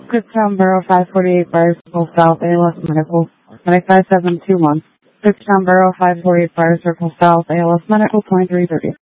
Kutztown Borough 548 Fire Circle South, ALS Medical, Medic 5721. Kutztown Borough 548 Fire Circle South, ALS Medical 2330.